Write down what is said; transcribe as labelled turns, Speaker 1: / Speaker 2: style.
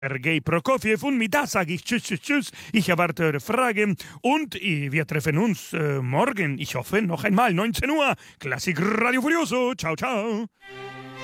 Speaker 1: Sergei Prokofjew und mit das sage ich tschüss, tschüss, tschüss. Ich erwarte eure Fragen und wir treffen uns morgen, ich hoffe, noch einmal 19 Uhr. Klassik Radio Furioso. Ciao, ciao.